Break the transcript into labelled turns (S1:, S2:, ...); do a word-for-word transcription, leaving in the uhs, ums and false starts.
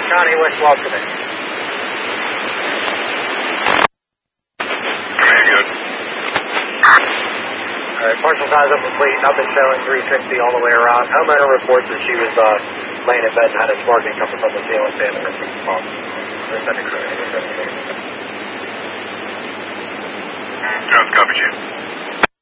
S1: Connie, West Walkerman.
S2: Command good.
S1: All right, partial ties up complete. I've been showing three sixty all the way around. Homeowner reports that she was uh, laying in bed and had a sparking coming from the ceiling fan in her phone.
S2: Jones, copy, Chief.